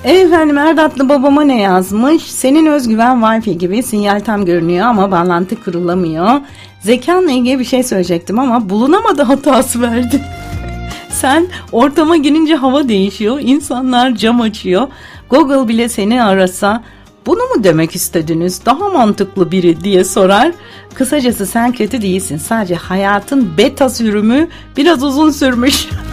Efendim Erdatlı babama ne yazmış? Senin özgüven Wi-Fi gibi, sinyal tam görünüyor ama bağlantı kurulamıyor. Zekanla ilgili bir şey söyleyecektim ama bulunamadı hatası verdi. Sen ortama girince hava değişiyor, insanlar cam açıyor. Google bile seni arasa bunu mu demek istediniz, daha mantıklı biri diye sorar. Kısacası sen kötü değilsin, sadece hayatın beta sürümü biraz uzun sürmüş.